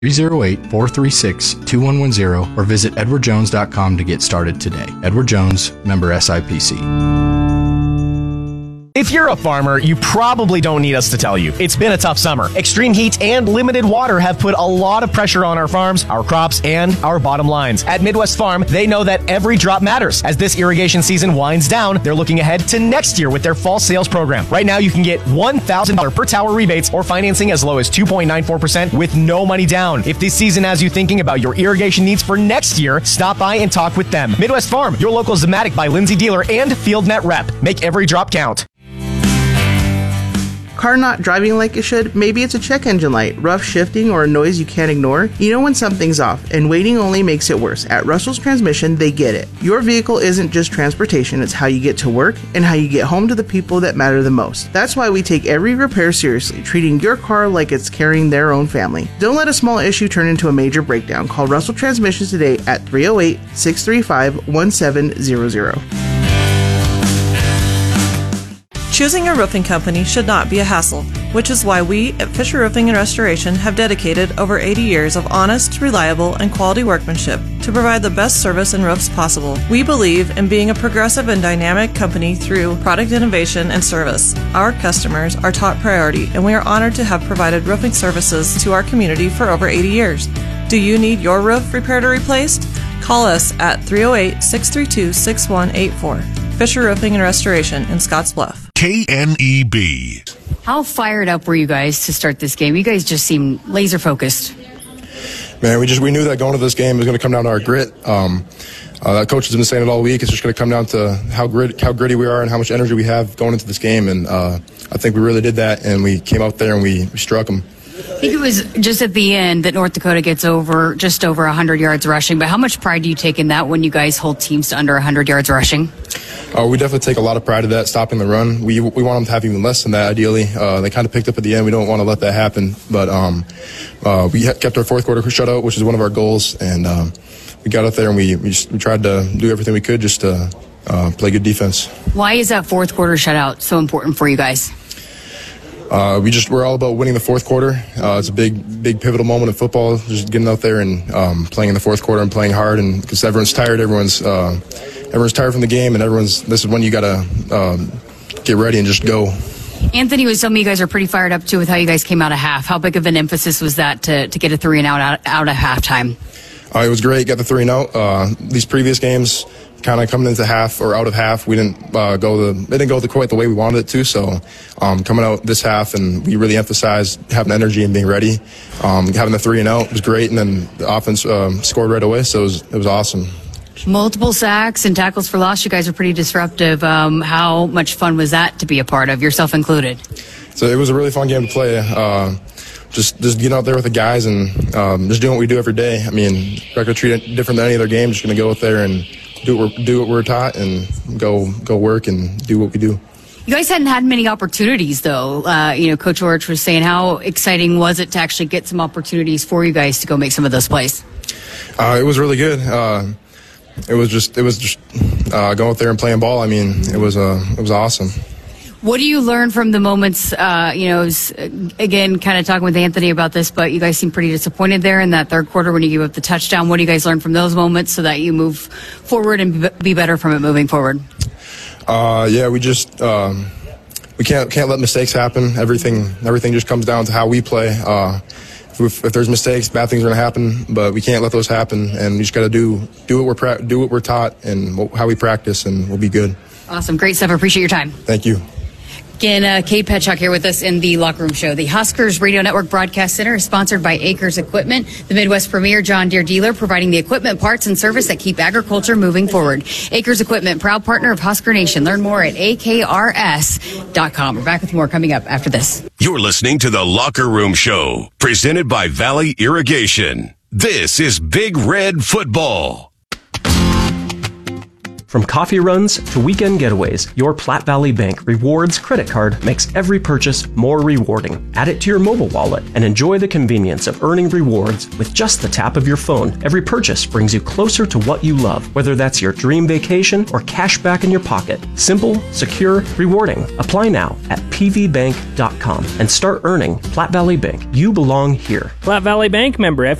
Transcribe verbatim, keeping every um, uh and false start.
three oh eight, four three six, two one one zero or visit edward jones dot com to get started today. Edward Jones, member S I P C. If you're a farmer, you probably don't need us to tell you. It's been a tough summer. Extreme heat and limited water have put a lot of pressure on our farms, our crops, and our bottom lines. At Midwest Farm, they know that every drop matters. As this irrigation season winds down, they're looking ahead to next year with their fall sales program. Right now, you can get one thousand dollars per tower rebates or financing as low as two point nine four percent with no money down. If this season has you thinking about your irrigation needs for next year, stop by and talk with them. Midwest Farm, your local Zematic by Lindsay dealer and FieldNet rep. Make every drop count. Car not driving like it should? Maybe it's a check engine light, rough shifting, or a noise you can't ignore? You know when something's off, and waiting only makes it worse. At Russell's Transmission, they get it. Your vehicle isn't just transportation, it's how you get to work and how you get home to the people that matter the most. That's why we take every repair seriously, treating your car like it's carrying their own family. Don't let a small issue turn into a major breakdown. Call Russell Transmissions today at three oh eight, six three five, one seven zero zero. Choosing a roofing company should not be a hassle, which is why we at Fisher Roofing and Restoration have dedicated over eighty years of honest, reliable, and quality workmanship to provide the best service and roofs possible. We believe in being a progressive and dynamic company through product innovation and service. Our customers are top priority, and we are honored to have provided roofing services to our community for over eighty years. Do you need your roof repaired or replaced? Call us at three oh eight, six three two, six one eight four. Fisher Roofing and Restoration in Scotts Bluff. K N E B. How fired up were you guys to start this game? You guys just seem laser focused. Man, we just we knew that going to this game was going to come down to our grit. Um, uh, that coach has been saying it all week. It's just going to come down to how grit, how gritty we are and how much energy we have going into this game. And uh, I think we really did that. And we came out there and we, we struck them. I think it was just at the end that North Dakota gets over just over one hundred yards rushing. But how much pride do you take in that when you guys hold teams to under one hundred yards rushing? Uh, we definitely take a lot of pride in that, stopping the run. We we want them to have even less than that, ideally. Uh, they kind of picked up at the end. We don't want to let that happen. But um, uh, we kept our fourth quarter shutout, which is one of our goals. And um, we got out there and we, we, just, we tried to do everything we could just to uh, play good defense. Why is that fourth quarter shutout so important for you guys? Uh, we just we're all about winning the fourth quarter. Uh, it's a big, big pivotal moment in football. Just getting out there and um, playing in the fourth quarter and playing hard, and because everyone's tired, everyone's uh, everyone's tired from the game, and everyone's this is when you gotta um, get ready and just go. Anthony was telling me you guys are pretty fired up too with how you guys came out of half. How big of an emphasis was that to to get a three and out out, out of halftime? Uh, it was great. Got the three and out. Uh, these previous games, kind of coming into half or out of half, we didn't uh, go the it didn't go the, quite the way we wanted it to. So um, coming out this half, and we really emphasized having energy and being ready. Um, having the three and out was great, and then the offense um, scored right away. So it was it was awesome. Multiple sacks and tackles for loss. You guys are pretty disruptive. Um, how much fun was that to be a part of, yourself included? So it was a really fun game to play. Uh, Just just getting out there with the guys and um, just doing what we do every day. I mean, we're not going to treat it different than any other game. Just going to go out there and do what we're, do what we're taught and go go work and do what we do. You guys hadn't had many opportunities, though. Uh, you know, Coach Orich was saying, how exciting was it to actually get some opportunities for you guys to go make some of those plays? Uh, it was really good. Uh, it was just it was just uh, going out there and playing ball. I mean, it was uh, it was awesome. What do you learn from the moments, uh, you know, was, again, kind of talking with Anthony about this, but you guys seem pretty disappointed there in that third quarter when you gave up the touchdown. What do you guys learn from those moments so that you move forward and be better from it moving forward? Uh, yeah, we just um, we can't can't let mistakes happen. Everything everything just comes down to how we play. Uh, if, if there's mistakes, bad things are going to happen, but we can't let those happen, and we just got to do do what we're pra- do what we're taught and how we practice, and we'll be good. Awesome, great stuff. I appreciate your time. Thank you. Again, uh, Kate Petchuk here with us in the Locker Room Show. The Huskers Radio Network Broadcast Center is sponsored by Acres Equipment, the Midwest premier John Deere dealer, providing the equipment, parts, and service that keep agriculture moving forward. Acres Equipment, proud partner of Husker Nation. Learn more at A K R S dot com. We're back with more coming up after this. You're listening to the Locker Room Show, presented by Valley Irrigation. This is Big Red Football. From coffee runs to weekend getaways, your Platte Valley Bank Rewards credit card makes every purchase more rewarding. Add it to your mobile wallet and enjoy the convenience of earning rewards with just the tap of your phone. Every purchase brings you closer to what you love, whether that's your dream vacation or cash back in your pocket. Simple, secure, rewarding. Apply now at p v bank dot com and start earning. Platte Valley Bank. You belong here. Platte Valley Bank member